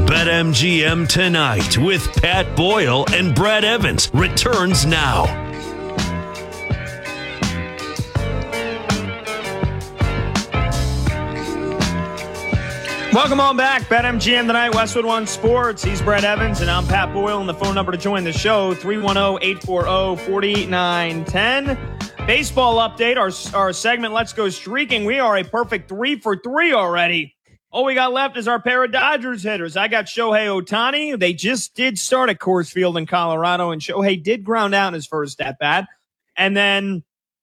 BetMGM Tonight with Pat Boyle and Brad Evans returns now. Welcome on back. BetMGM Tonight, Westwood One Sports. He's Brad Evans, and I'm Pat Boyle. And the phone number to join the show, 310-840-4910. Baseball update, our segment, Let's Go Streaking. We are a perfect 3 for 3 already. All we got left is our pair of Dodgers hitters. I got Shohei Ohtani. They just did start at Coors Field in Colorado, and Shohei did ground out his first at-bat. And then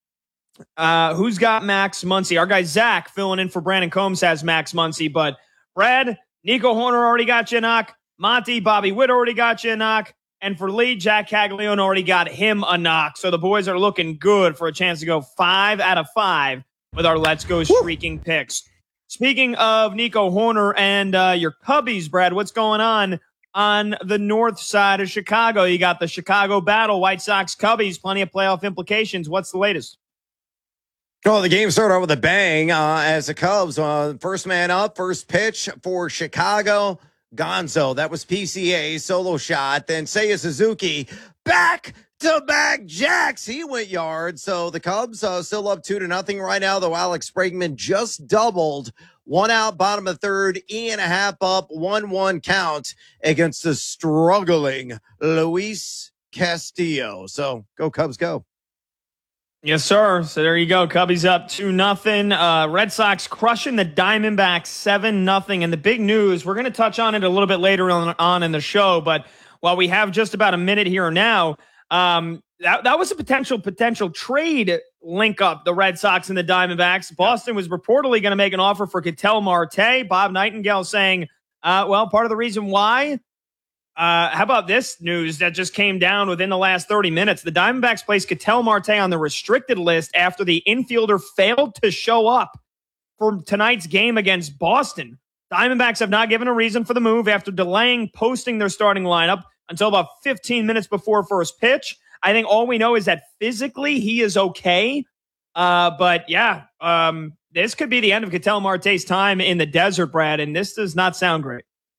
who's got Max Muncy? Our guy Zach, filling in for Brandon Combs, has Max Muncy. But Brad, Nico Horner already got you a knock. Monty, Bobby Witt already got you a knock. And for Lee, Jack Caglione already got him a knock. So the boys are looking good for a chance to go 5 out of 5 with our Let's Go Streaking picks. Speaking of Nico Horner and your Cubbies, Brad, what's going on the north side of Chicago? You got the Chicago battle, White Sox, Cubbies, plenty of playoff implications. What's the latest? Well, the game started out with a bang as the Cubs, first man up, first pitch for Chicago. Gonzo, that was PCA, solo shot. Then Seiya Suzuki, back-to-back jacks. He went yard. So the Cubs still up 2-0 right now, though Alex Bregman just doubled. 1 out, bottom of third, E&a-half up, 1-1 count against the struggling Luis Castillo. So go Cubs, go. Yes, sir. So there you go. Cubbies up 2-0. Red Sox crushing the Diamondbacks 7-0. And the big news, we're going to touch on it a little bit later on in the show, but while we have just about a minute here now, that was a potential trade link up, the Red Sox and the Diamondbacks. Boston was reportedly going to make an offer for Ketel Marte. Bob Nightingale saying, part of the reason why. How about this news that just came down within the last 30 minutes? The Diamondbacks placed Ketel Marte on the restricted list after the infielder failed to show up for tonight's game against Boston. Diamondbacks have not given a reason for the move after delaying posting their starting lineup until about 15 minutes before first pitch. I think all we know is that physically he is okay. But this could be the end of Ketel Marte's time in the desert, Brad, and this does not sound great.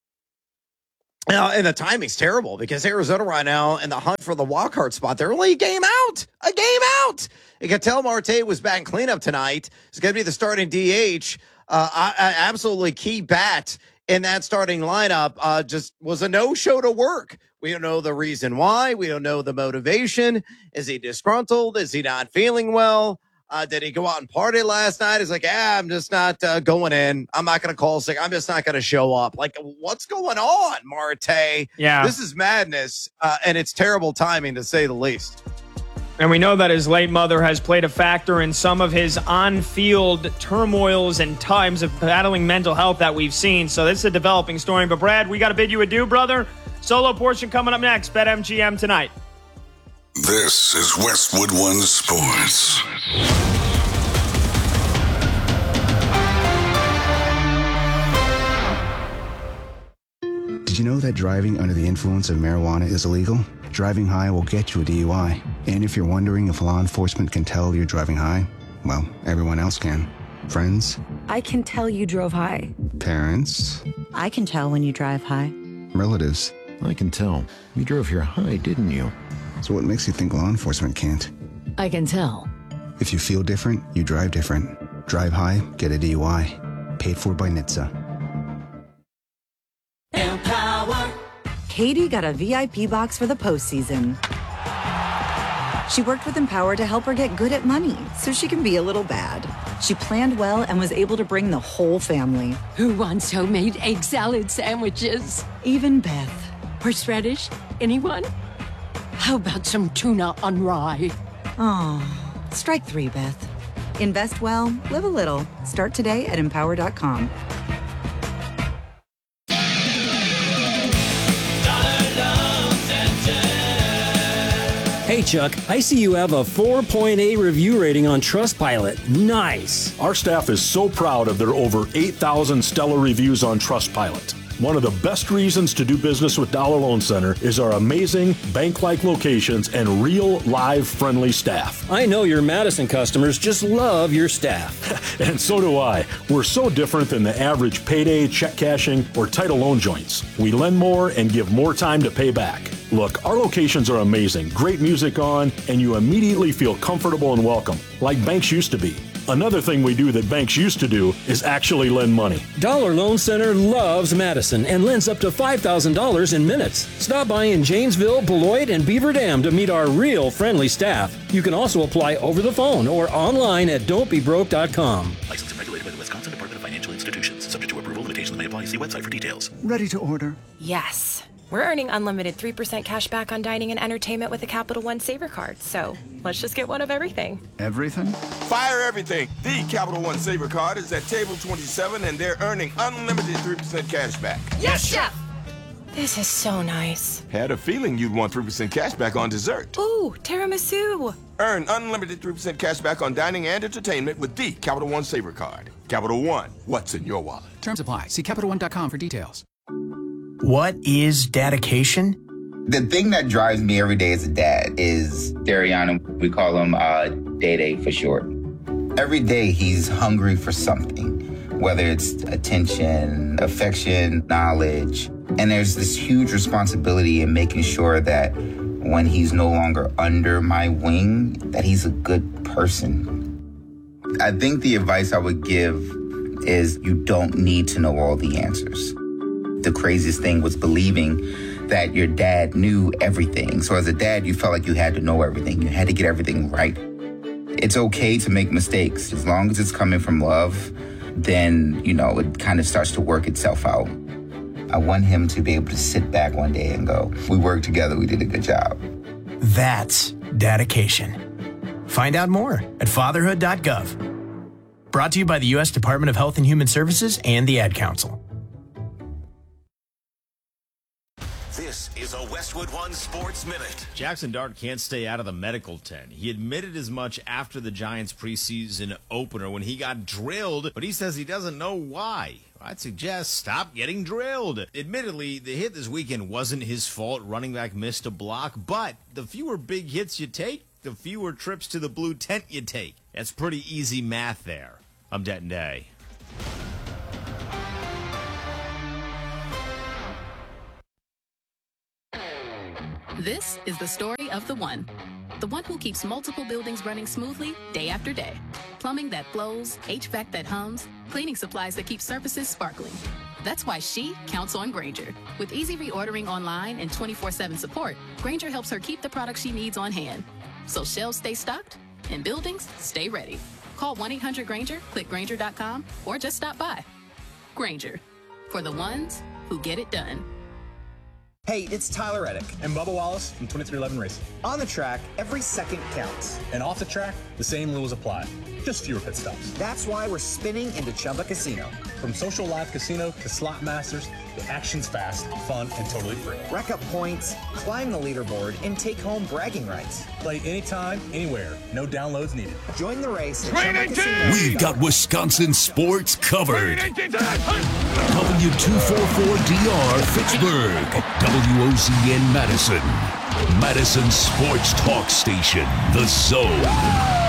And the timing's terrible because Arizona right now in the hunt for the wild card spot, they're only a game out. And Ketel Marte was batting cleanup tonight. He's going to be the starting DH. Absolutely key bat in that starting lineup. Just was a no-show to work. We don't know the reason why. We don't know the motivation. Is he disgruntled? Is he not feeling well? Did he go out and party last night? He's like, I'm just not going in. I'm not going to call sick. I'm just not going to show up. Like, what's going on, Marte? Yeah. This is madness, and it's terrible timing, to say the least. And we know that his late mother has played a factor in some of his on-field turmoils and times of battling mental health that we've seen. So this is a developing story. But, Brad, we got to bid you adieu, brother. Solo portion coming up next. BetMGM Tonight. This is Westwood One Sports. Did you know that driving under the influence of marijuana is illegal? Driving high will get you a DUI. And if you're wondering if law enforcement can tell you're driving high, well, everyone else can. Friends? I can tell you drove high. Parents? I can tell when you drive high. Relatives? I can tell. You drove here high, didn't you? So what makes you think law enforcement can't? I can tell. If you feel different, you drive different. Drive high, get a DUI. Paid for by NHTSA. Empower. Katie got a VIP box for the postseason. She worked with Empower to help her get good at money so she can be a little bad. She planned well and was able to bring the whole family. Who wants homemade egg salad sandwiches? Even Beth. Horseradish? Anyone? How about some tuna on rye? Oh, strike 3, Beth. Invest well, live a little. Start today at Empower.com. Hey, Chuck, I see you have a 4.8 review rating on Trustpilot. Nice. Our staff is so proud of their over 8,000 stellar reviews on Trustpilot. One of the best reasons to do business with Dollar Loan Center is our amazing bank-like locations and real, live, friendly staff. I know your Madison customers just love your staff. And so do I. We're so different than the average payday, check cashing, or title loan joints. We lend more and give more time to pay back. Look, our locations are amazing, great music on, and you immediately feel comfortable and welcome, like banks used to be. Another thing we do that banks used to do is actually lend money. Dollar Loan Center loves Madison and lends up to $5,000 in minutes. Stop by in Janesville, Beloit, and Beaver Dam to meet our real friendly staff. You can also apply over the phone or online at don'tbebroke.com. Licensed and regulated by the Wisconsin Department of Financial Institutions. Subject to approval, limitations may apply. See website for details. Ready to order? Yes. We're earning unlimited 3% cash back on dining and entertainment with the Capital One Saver Card, so let's just get one of everything. Everything? Fire everything! The Capital One Saver Card is at table 27, and they're earning unlimited 3% cash back. Yes, Chef! This is so nice. Had a feeling you'd want 3% cash back on dessert. Ooh, tiramisu! Earn unlimited 3% cash back on dining and entertainment with the Capital One Saver Card. Capital One, what's in your wallet? Terms apply. See CapitalOne.com for details. What is dedication? The thing that drives me every day as a dad is Dariana. We call him Day for short. Every day he's hungry for something, whether it's attention, affection, knowledge. And there's this huge responsibility in making sure that when he's no longer under my wing, that he's a good person. I think the advice I would give is you don't need to know all the answers. The craziest thing was believing that your dad knew everything. So as a dad, you felt like you had to know everything. You had to get everything right. It's okay to make mistakes. As long as it's coming from love, then, it kind of starts to work itself out. I want him to be able to sit back one day and go, we worked together, we did a good job. That's dedication. Find out more at fatherhood.gov. Brought to you by the U.S. Department of Health and Human Services and the Ad Council. This is a Westwood One Sports Minute. Jackson Dart can't stay out of the medical tent. He admitted as much after the Giants' preseason opener when he got drilled, but he says he doesn't know why. I'd suggest stop getting drilled. Admittedly, the hit this weekend wasn't his fault. Running back missed a block, but the fewer big hits you take, the fewer trips to the blue tent you take. That's pretty easy math there. I'm Denton Day. This is the story of the one who keeps multiple buildings running smoothly day after day. Plumbing that flows, HVAC that hums, cleaning supplies that keep surfaces sparkling. That's why she counts on Grainger. With easy reordering online and 24/7 support, Grainger helps her keep the products she needs on hand. So shelves stay stocked and buildings stay ready. Call 1-800-GRAINGER, click Grainger.com, or just stop by. Grainger, for the ones who get it done. Hey, it's Tyler Reddick and Bubba Wallace from 2311 Racing. On the track, every second counts. And off the track, the same rules apply. Just fewer pit stops. That's why we're spinning into Chumba Casino. From social live casino to slot masters, the action's fast, fun, and totally free. Rack up points, climb the leaderboard, and take home bragging rights. Play anytime, anywhere. No downloads needed. Join the race at Chumba Casino. We've got Wisconsin sports covered. W244DR Fitchburg. WOZN Madison. Madison Sports Talk Station. The Zone.